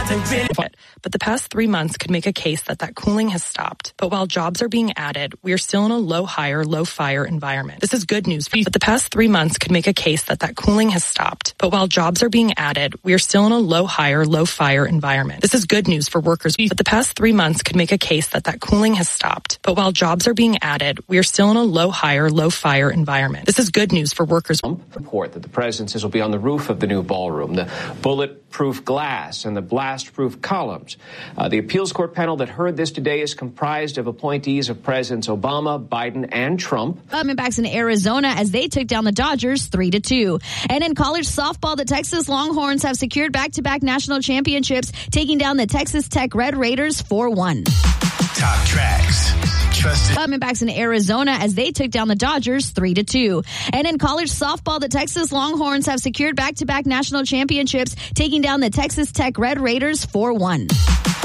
But the past 3 months could make a case that cooling has stopped. But while jobs are being added, we are still in a low hire, low fire environment. This is good news. But the past 3 months could make a case that cooling has stopped. But while jobs are being added, we are still in a low hire, low fire environment. This is good news for workers. But the past 3 months could make a case that cooling has stopped. But while jobs are being added, we are still in a low hire, low fire environment. This is good news for workers. Report that the president says will be on the roof of the new ballroom, the bulletproof glass and the blast-proof columns. The appeals court panel that heard this today is comprised of appointees of Presidents Obama, Biden, and Trump. Diamondbacks in Arizona as they took down the Dodgers 3-2. And in college softball, the Texas Longhorns have secured back-to-back national championships, taking down the Texas Tech Red Raiders 4-1. Top tracks. Diamondbacks in Arizona as they took down the Dodgers 3-2. And in college softball, the Texas Longhorns have secured back-to-back national championships, taking down the Texas Tech Red Raiders 4-1.